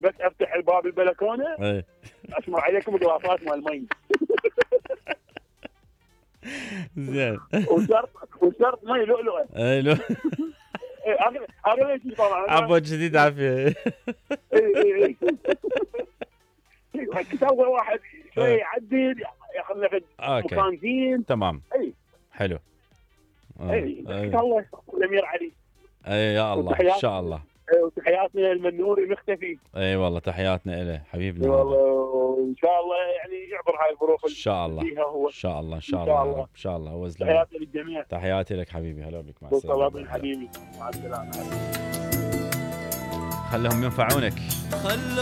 بس افتح الباب البلكونه اي اشمر عليكم جلافات مال مي. زين. وشرط مي لؤلؤه. اي لو اغلى شيء طبعا. عفوا جديد عافيه. تسوي واحد شوي يعدل ياخذ له اوكي مكان زين. تمام. اي حلو. اي اي تسوي الامير علي. اي يا الله ان شاء الله. وتحياتنا المنوري المختفي. اي والله تحياتنا له حبيبنا هذا. والله ان شاء الله يعني يعبر هاي الظروف ان شاء الله فيها هو. ان شاء الله ان شاء الله يا رب ان شاء الله. وزلمه تحياتي للجميع. تحياتي لك حبيبي. هلا بك. مع السلامه السلامه. حبيبي مع السلامه. خلهم ينفعونك.